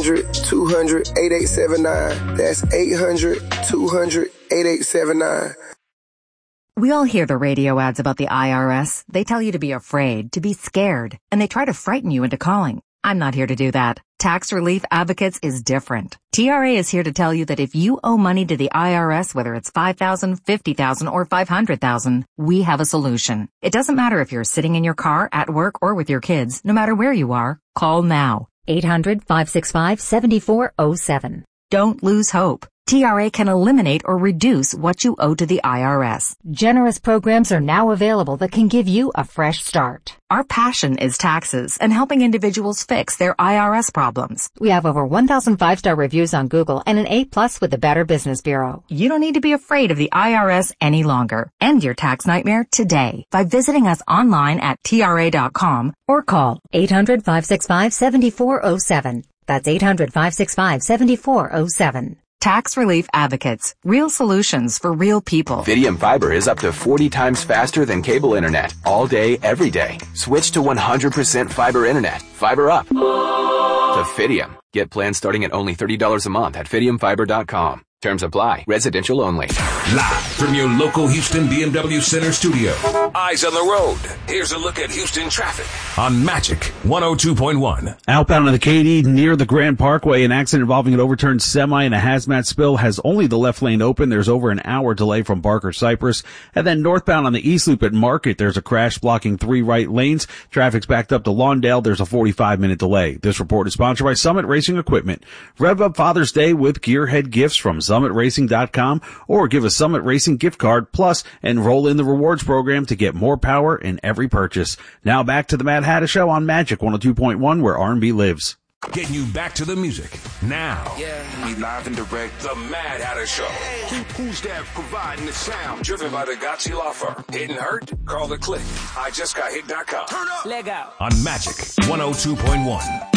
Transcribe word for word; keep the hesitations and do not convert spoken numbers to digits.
hundred, two hundred, eighty-eight seventy-nine. That's eight hundred, two hundred, eighty-eight seventy-nine. We all hear the radio ads about the I R S. They tell you to be afraid, to be scared, and they try to frighten you into calling. I'm not here to do that. Tax Relief Advocates is different. T R A is here to tell you that if you owe money to the I R S, whether it's five thousand dollars, fifty thousand dollars, or five hundred thousand dollars, we have a solution. It doesn't matter if you're sitting in your car, at work, or with your kids. No matter where you are, call now. eight hundred, five six five, seven four zero seven. Don't lose hope. T R A can eliminate or reduce what you owe to the I R S. Generous programs are now available that can give you a fresh start. Our passion is taxes and helping individuals fix their I R S problems. We have over one thousand five-star reviews on Google and an A plus with the Better Business Bureau. You don't need to be afraid of the I R S any longer. End your tax nightmare today by visiting us online at T R A dot com or call eight hundred, five six five, seven four zero seven. That's eight hundred, five six five, seven four zero seven. Tax Relief Advocates. Real solutions for real people. Fidium Fiber is up to forty times faster than cable internet. All day, every day. Switch to one hundred percent fiber internet. Fiber up. To Fidium. Get plans starting at only thirty dollars a month at Fidium Fiber dot com. Terms apply. Residential only. Live from your local Houston B M W Center studio. Eyes on the road. Here's a look at Houston traffic on Magic one oh two point one. Outbound on the K D near the Grand Parkway, an accident involving an overturned semi and a hazmat spill has only the left lane open. There's over an hour delay from Barker Cypress. And then northbound on the East Loop at Market, there's a crash blocking three right lanes. Traffic's backed up to Lawndale. There's a forty-five minute delay. This report is sponsored by Summit Racing Equipment. Rev up Father's Day with Gearhead gifts from summit racing dot com or give a Summit Racing gift card plus enroll in the rewards program to get more power in every purchase. Now back to the Mad Hatter Show on Magic one oh two point one, where R and B lives. Getting you back to the music now. Yeah, we live and direct. The Mad Hatter Show. Who, who's that providing the sound? Driven by the Gotzi Law Firm. Hidden Hurt? Call the Click. I just got hit dot com. Turn up. Leg out. On Magic one oh two point one.